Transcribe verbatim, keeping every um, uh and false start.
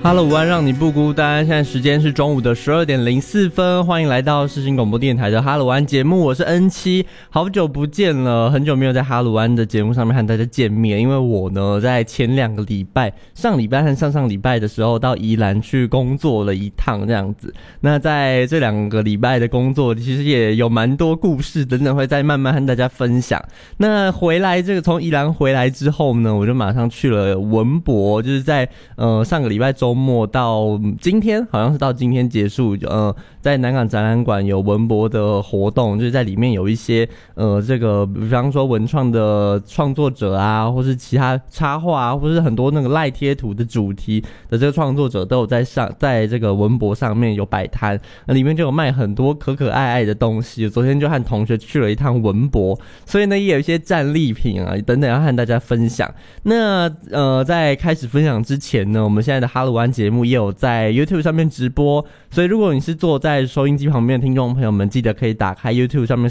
Hello， 午安，让你不孤单。现在时间是中午的十二点零四分，欢迎来到世新广播电台的哈鲁安节目，我是 N 七，好久不见了，很久没有在哈鲁安的节目上面和大家见面，因为我呢在前两个礼拜，上礼拜和上上礼拜的时候到宜兰去工作了一趟这样子。那在这两个礼拜的工作，其实也有蛮多故事等等会再慢慢和大家分享。那回来这个从宜兰回来之后呢，我就马上去了文博，就是在呃上个礼拜周末到今天，好像是到今天结束，呃，在南港展览馆有文博的活动，就是在里面有一些呃，这个比方说文创的创作者啊，或是其他插画啊，或是很多那个赖贴图的主题的这个创作者都有在上，在这个文博上面有摆摊，那里面就有卖很多可可爱爱的东西。昨天就和同学去了一趟文博，所以呢也有一些战利品啊等等要和大家分享。那呃，在开始分享之前呢，我们现在的哈鲁安节目也有在 YouTube 上面直播，所以如果你是坐在收音机旁边的听众朋友们，记得可以打开 YouTube 上面